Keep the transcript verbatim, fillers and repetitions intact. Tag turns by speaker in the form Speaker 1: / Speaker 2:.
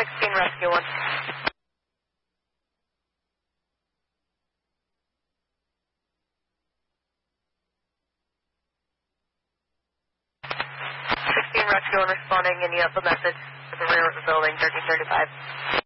Speaker 1: sixteen Rescue one. sixteen Rescue one responding, and you have a message to the rear of the building, thirteen thirty-five.